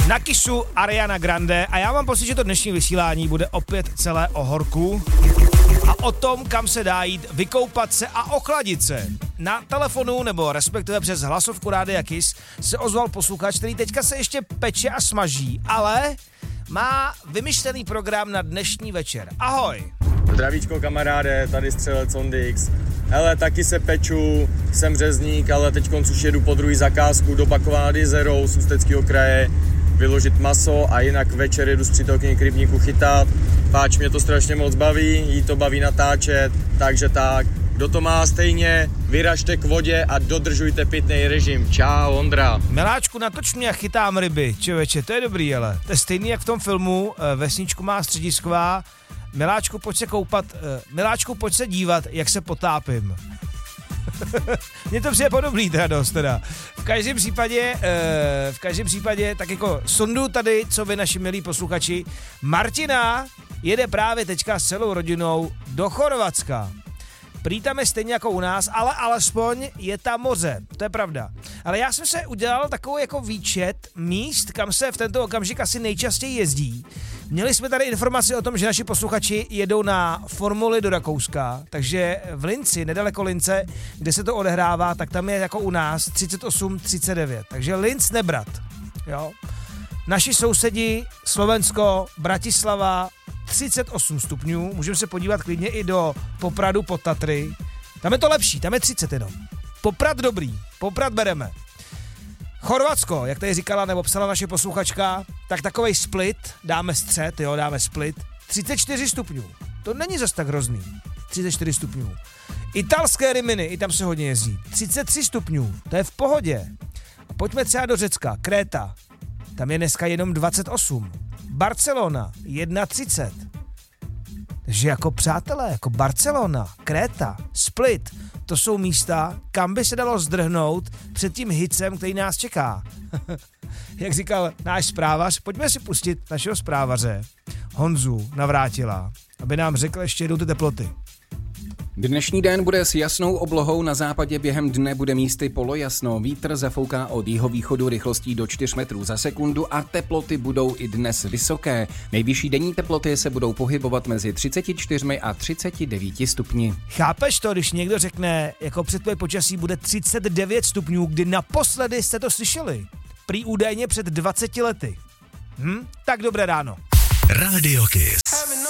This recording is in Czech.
Na Kissu Ariana Grande a já mám pocit, že to dnešní vysílání bude opět celé o horku a o tom, kam se dá jít, vykoupat se a ochladit se. Na telefonu, nebo respektive přes hlasovku Rádia Kiss se ozval posluchač, který teďka se ještě peče a smaží, ale má vymyšlený program na dnešní večer. Ahoj! Zdravíčko kamaráde, tady střelec Ondix. Hele, taky se peču, jsem řezník, ale teď už jedu po druhý zakázku do Bakova nad Jizerou z Ústeckého kraje vyložit maso a jinak večer jedu z přítelkyní k rybníku chytat. Páč mě to strašně moc baví, jí to baví natáčet, takže tak. Kdo to má stejně, vyražte k vodě a dodržujte pitný režim. Čau, Ondra. Miláčku, natoč mě, chytám ryby, člověče, to je dobrý, ale to je stejný jak v tom filmu Vesničku má středisková. Miláčku, pojď se koupat, Miláčku, pojď se dívat, jak se potápím. Mně to přijde podobný teda dost teda. V každém případě, tak jako sondu tady, co vy naši milí posluchači, Martina jede právě teďka s celou rodinou do Chorvatska. Prý tam je stejně jako u nás, ale alespoň je tam moře, to je pravda. Ale já jsem se udělal takový jako výčet míst, kam se v tento okamžik asi nejčastěji jezdí. Měli jsme tady informaci o tom, že naši posluchači jedou na formuli do Rakouska, takže v Linci, nedaleko Lince, kde se to odehrává, tak tam je jako u nás 38-39, takže Linc nebrat, jo. Naši sousedi, Slovensko, Bratislava, 38 stupňů, můžeme se podívat klidně i do Popradu pod Tatry. Tam je to lepší, tam je 30 jenom. Poprad dobrý, Poprad bereme. Chorvatsko, jak tady říkala nebo psala naše posluchačka, tak takovej Split, dáme střed, jo, dáme Split, 34 stupňů. To není zas tak hrozný, 34 stupňů. Italské Rimini, i tam se hodně jezdí, 33 stupňů, to je v pohodě. A pojďme třeba do Řecka, Kréta, tam je dneska jenom 28. Barcelona, 31. Takže jako přátelé, jako Barcelona, Kréta, Split, to jsou místa, kam by se dalo zdrhnout před tím hicem, který nás čeká. Jak říkal náš zprávař, pojďme si pustit našeho zprávaře, Honzu Navrátila, aby nám řekl ještě jednou ty teploty. Dnešní den bude s jasnou oblohou, na západě během dne bude místy polojasno, vítr zafouká od jihovýchodu rychlostí do 4 metrů za sekundu a teploty budou i dnes vysoké. Nejvyšší denní teploty se budou pohybovat mezi 34 a 39 stupni. Chápeš to, když někdo řekne, jako před tvoje počasí bude 39 stupňů, kdy naposledy jste to slyšeli? Prý údajně před 20 lety. Tak dobré ráno. Radio Kiss.